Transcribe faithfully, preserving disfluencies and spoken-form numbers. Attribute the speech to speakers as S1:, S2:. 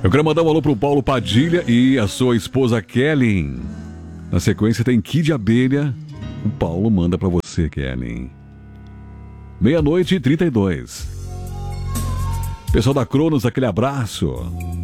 S1: Eu quero mandar um alô pro Paulo Padilha e a sua esposa Kelly. Na sequência tem Kid Abelha. O Paulo manda pra você, Kelly. Meia-noite e trinta e dois. Pessoal da Cronos, aquele abraço.